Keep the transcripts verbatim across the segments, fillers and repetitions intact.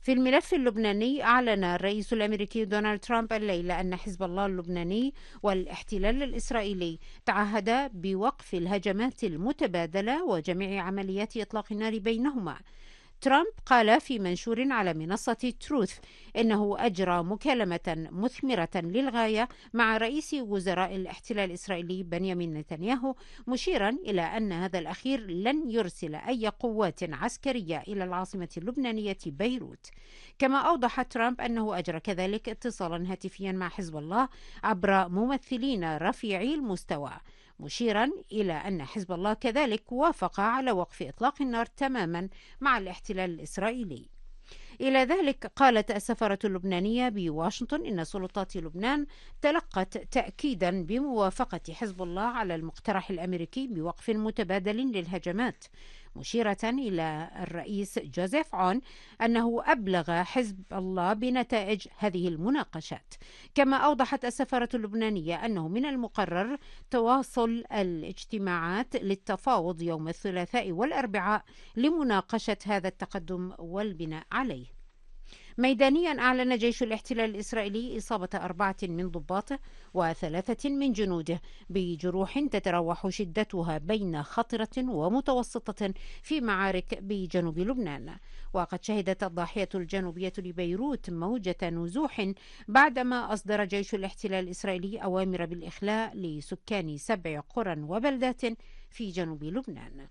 في الملف اللبناني، أعلن الرئيس الأمريكي دونالد ترامب الليلة أن حزب الله اللبناني والاحتلال الإسرائيلي تعهدا بوقف الهجمات المتبادلة وجميع عمليات إطلاق النار بينهما. ترامب قال في منشور على منصة تروث إنه أجرى مكالمة مثمرة للغاية مع رئيس وزراء الاحتلال الإسرائيلي بنيامين نتنياهو، مشيرا إلى أن هذا الأخير لن يرسل أي قوات عسكرية إلى العاصمة اللبنانية بيروت. كما أوضح ترامب أنه أجرى كذلك اتصالا هاتفيا مع حزب الله عبر ممثلين رفيعي المستوى، مشيرا إلى أن حزب الله كذلك وافق على وقف إطلاق النار تماما مع الاحتلال الإسرائيلي. إلى ذلك قالت السفارة اللبنانية بواشنطن إن سلطات لبنان تلقت تأكيدا بموافقة حزب الله على المقترح الأمريكي بوقف متبادل للهجمات، مشيرة إلى الرئيس جوزيف عون أنه أبلغ حزب الله بنتائج هذه المناقشات. كما أوضحت السفارة اللبنانية أنه من المقرر تواصل الاجتماعات للتفاوض يوم الثلاثاء والأربعاء لمناقشة هذا التقدم والبناء عليه. ميدانيا، أعلن جيش الاحتلال الإسرائيلي إصابة أربعة من ضباطه وثلاثة من جنوده بجروح تتراوح شدتها بين خطرة ومتوسطة في معارك بجنوب لبنان. وقد شهدت الضاحية الجنوبية لبيروت موجة نزوح بعدما أصدر جيش الاحتلال الإسرائيلي أوامر بالإخلاء لسكان سبع قرى وبلدات في جنوب لبنان.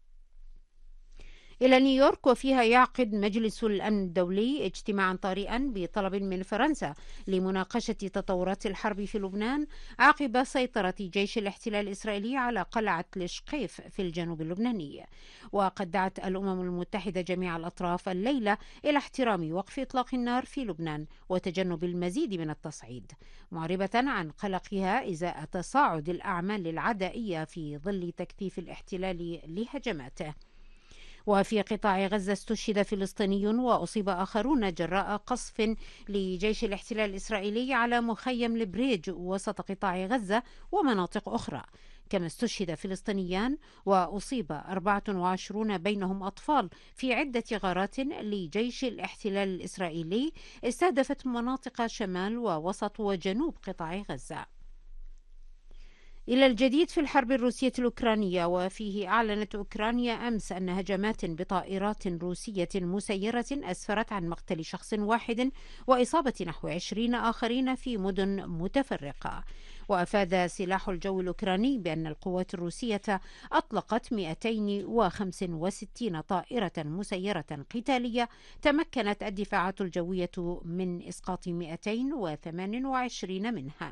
إلى نيويورك، وفيها يعقد مجلس الأمن الدولي اجتماعا طارئا بطلب من فرنسا لمناقشة تطورات الحرب في لبنان عقب سيطرة جيش الاحتلال الإسرائيلي على قلعة الشقيف في الجنوب اللبناني. وقد دعت الأمم المتحدة جميع الأطراف الليلة إلى احترام وقف إطلاق النار في لبنان وتجنب المزيد من التصعيد، معربة عن قلقها إزاء تصاعد الأعمال العدائية في ظل تكثيف الاحتلال لهجماته. وفي قطاع غزة استشهد فلسطيني وأصيب آخرون جراء قصف لجيش الاحتلال الإسرائيلي على مخيم البريج وسط قطاع غزة ومناطق أخرى. كما استشهد فلسطينيان وأصيب أربعة وعشرون بينهم أطفال في عدة غارات لجيش الاحتلال الإسرائيلي استهدفت مناطق شمال ووسط وجنوب قطاع غزة. إلى الجديد في الحرب الروسية الأوكرانية، وفيه أعلنت أوكرانيا أمس أن هجمات بطائرات روسية مسيرة أسفرت عن مقتل شخص واحد وإصابة نحو عشرين آخرين في مدن متفرقة. وأفاد سلاح الجو الأوكراني بأن القوات الروسية أطلقت مئتين وخمسة وستين طائرة مسيرة قتالية تمكنت الدفاعات الجوية من إسقاط مئتين وثمانية وعشرين منها.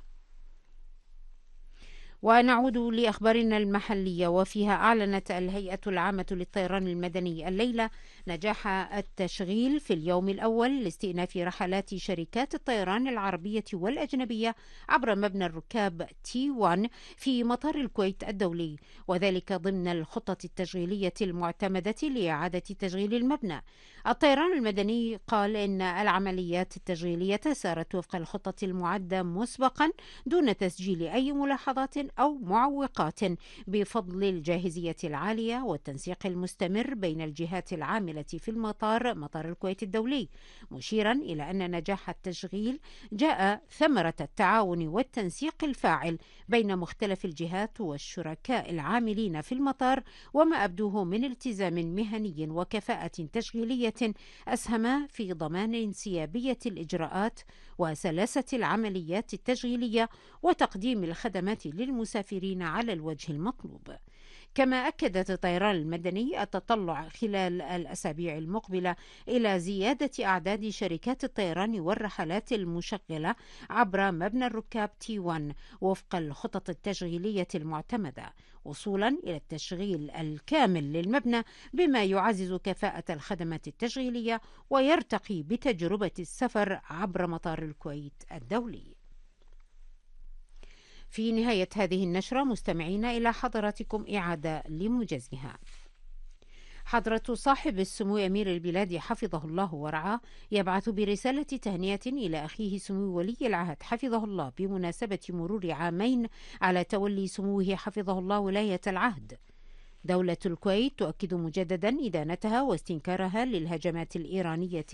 ونعود لأخبارنا المحلية، وفيها أعلنت الهيئة العامة للطيران المدني الليلة نجاح التشغيل في اليوم الأول لاستئناف رحلات شركات الطيران العربية والأجنبية عبر مبنى الركاب تي واحد في مطار الكويت الدولي، وذلك ضمن الخطة التشغيلية المعتمدة لإعادة تشغيل المبنى. الطيران المدني قال إن العمليات التشغيلية سارت وفق الخطة المعدة مسبقا دون تسجيل أي ملاحظات أو معوقات بفضل الجاهزية العالية والتنسيق المستمر بين الجهات العاملة في المطار مطار الكويت الدولي، مشيرا إلى أن نجاح التشغيل جاء ثمرة التعاون والتنسيق الفاعل بين مختلف الجهات والشركاء العاملين في المطار، وما أبدوه من التزام مهني وكفاءة تشغيلية أسهم في ضمان انسيابية الإجراءات وسلاسة العمليات التشغيلية وتقديم الخدمات للمسافرين على الوجه المطلوب. كما أكدت الطيران المدني التطلع خلال الأسابيع المقبلة إلى زيادة أعداد شركات الطيران والرحلات المشغلة عبر مبنى الركاب تي واحد وفق الخطط التشغيلية المعتمدة، وصولا إلى التشغيل الكامل للمبنى بما يعزز كفاءة الخدمات التشغيلية ويرتقي بتجربة السفر عبر مطار الكويت الدولي. في نهاية هذه النشرة مستمعين إلى حضراتكم إعادة لموجزها. حضرة صاحب السمو أمير البلاد حفظه الله ورعاه يبعث برسالة تهنئة إلى أخيه سمو ولي العهد حفظه الله بمناسبة مرور عامين على تولي سموه حفظه الله ولاية العهد. دولة الكويت تؤكد مجددا إدانتها واستنكارها للهجمات الإيرانية